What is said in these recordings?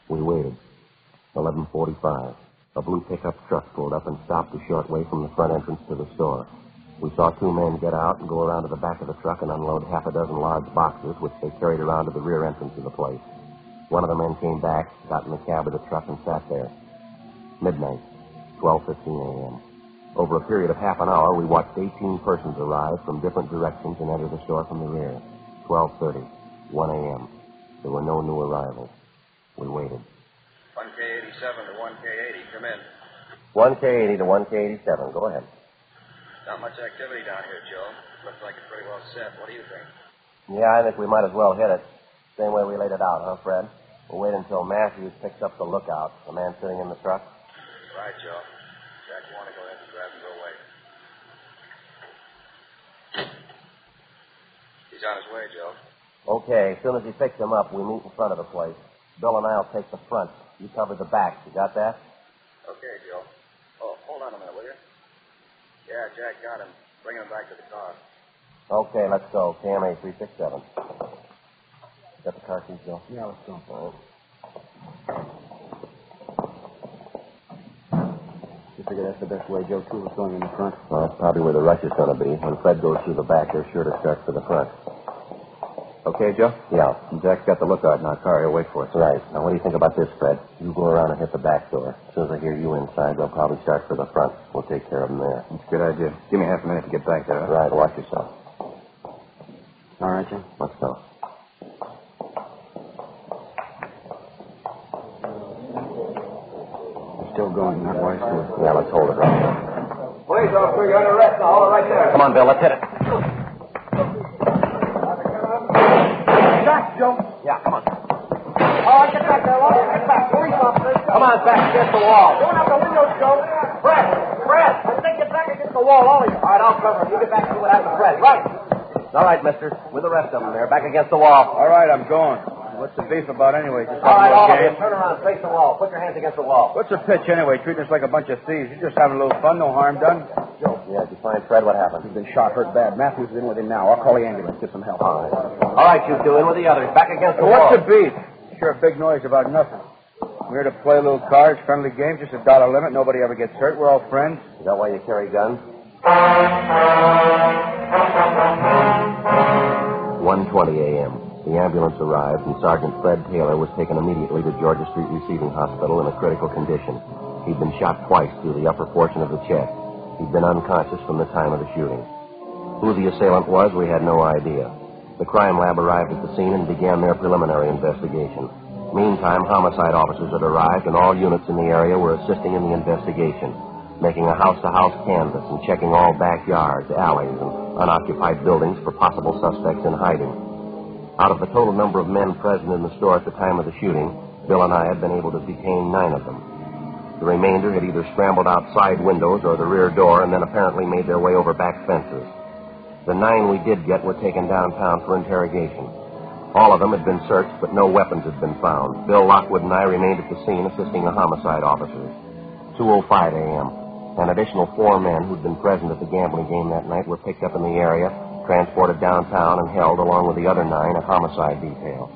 We waited. 11:45. A blue pickup truck pulled up and stopped a short way from the front entrance to the store. We saw two men get out and go around to the back of the truck and unload half a dozen large boxes, which they carried around to the rear entrance of the place. One of the men came back, got in the cab of the truck, and sat there. Midnight, 12:15 a.m. Over a period of half an hour, we watched 18 persons arrive from different directions and enter the store from the rear. 12:30, 1 a.m. There were no new arrivals. We waited. 1K87 to 1K80, come in. 1K80 to 1K87, go ahead. Not much activity down here, Joe. Looks like it's pretty well set. What do you think? Yeah, I think we might as well hit it. Same way we laid it out, huh, Fred? We'll wait until Matthews picks up the lookout, the man sitting in the truck. Right, Joe. Jack, you want to go ahead and grab and go away? He's on his way, Joe. Okay, as soon as he picks him up, we meet in front of the place. Bill and I'll take the front. You cover the back. You got that? Okay, Joe. Oh, hold on a minute, will you? Yeah, Jack got him. Bring him back to the car. Okay, let's go. KMA 367. Got the car keys, Joe? Yeah, let's go. All right. You figure that's the best way, Joe, too, is going in the front? Well, that's probably where the rush is going to be. When Fred goes through the back, they're sure to start for the front. Okay, Joe? Yeah. Jack's got the lookout in our car. He'll wait for us. Right. Now, what do you think about this, Fred? You go around and hit the back door. As soon as I hear you inside, they'll probably start for the front. We'll take care of them there. That's a good idea. Give me half a minute to get back there. Huh? Right. Watch yourself. All right, Jim. Let's go. Still going, not wise to it. Yeah, let's hold it right there. Police officer, you're under arrest. Now, hold it right there. Come on, Bill. Let's hit it. Jack, Joe. Yeah, come on. All right, get back there, Walter. Get back. Police officers. Come on, back against the wall. Going out the windows, Joe. Fred. I think get back against the wall, all of you. All right, I'll cover him. You get back and see what happens to Fred. Right. All right, mister. With the rest of them there. Back against the wall. All right, I'm going. What's the beef about anyway? Just All right, having a all of little you. game? Turn around. Face the wall. Put your hands against the wall. What's the pitch anyway? Treating us like a bunch of thieves. You're just having a little fun, no harm done. Joe. Yeah, did you find Fred? What happened? He's been shot, hurt bad. Matthews is in with him now. I'll call the ambulance. Get some help. All right, you two. In with the others. Back against the wall. What's the beef? Sure, a big noise about nothing. We're here to play a little cards, friendly game, just $1 limit. Nobody ever gets hurt. We're all friends. Is that why you carry guns? 1:20 a.m. The ambulance arrived, and Sergeant Fred Taylor was taken immediately to Georgia Street Receiving Hospital in a critical condition. He'd been shot twice through the upper portion of the chest. He'd been unconscious from the time of the shooting. Who the assailant was, we had no idea. The crime lab arrived at the scene and began their preliminary investigation. Meantime, homicide officers had arrived, and all units in the area were assisting in the investigation, making a house-to-house canvass and checking all backyards, alleys, and unoccupied buildings for possible suspects in hiding. Out of the total number of men present in the store at the time of the shooting, Bill and I had been able to detain 9 of them. The remainder had either scrambled out side windows or the rear door and then apparently made their way over back fences. The 9 we did get were taken downtown for interrogation. All of them had been searched, but no weapons had been found. Bill Lockwood and I remained at the scene assisting the homicide officers. 2:05 a.m. An additional 4 men who'd been present at the gambling game that night were picked up in the area, transported downtown, and held along with the other 9 at homicide detail.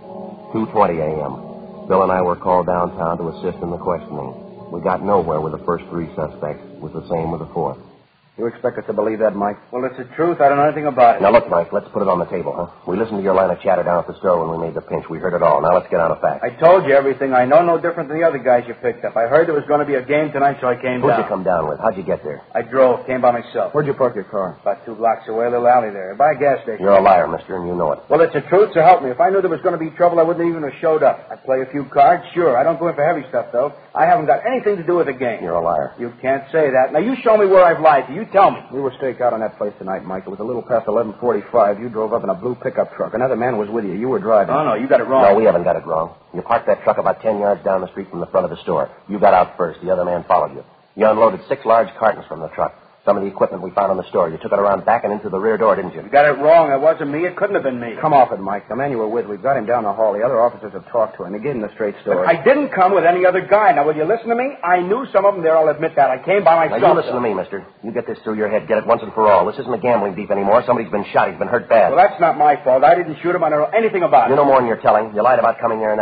2:20 a.m. Bill and I were called downtown to assist in the questioning. We got nowhere with the first 3 suspects. It was the same with the 4th. You expect us to believe that, Mike? Well, it's the truth. I don't know anything about it. Now, look, Mike, let's put it on the table, huh? We listened to your line of chatter down at the store when we made the pinch. We heard it all. Now, let's get on to facts. I told you everything I know, no different than the other guys you picked up. I heard there was going to be a game tonight, so I came Who'd down. you come down with? How'd you get there? I drove, came by myself. Where'd you park your car? About 2 blocks away, a little alley there. By a gas station. You're a liar, mister, and you know it. Well, it's the truth, so help me. If I knew there was going to be trouble, I wouldn't even have showed up. I'd play a few cards, sure. I don't go in for heavy stuff, though. I haven't got anything to do with the game. You're a liar. You can't say that. Now, you show me where I've lied to you. Tell me. We were staked out on that place tonight, Mike. It was a little past 11:45. You drove up in a blue pickup truck. Another man was with you. You were driving. Oh, no, you got it wrong. No, we haven't got it wrong. You parked that truck about 10 yards down the street from the front of the store. You got out first. The other man followed you. You unloaded 6 large cartons from the truck. Some of the equipment we found in the store. You took it around back and into the rear door, didn't you? You got it wrong. It wasn't me. It couldn't have been me. Come off it, Mike. The man you were with, we've got him down the hall. The other officers have talked to him. They gave him the straight story. But I didn't come with any other guy. Now, will you listen to me? I knew some of them there. I'll admit that. I came by myself. Now, you listen to me, mister. You get this through your head. Get it once and for all. This isn't a gambling beef anymore. Somebody's been shot. He's been hurt bad. Well, that's not my fault. I didn't shoot him. I don't know anything about it. You know more than you're telling. You lied about coming there and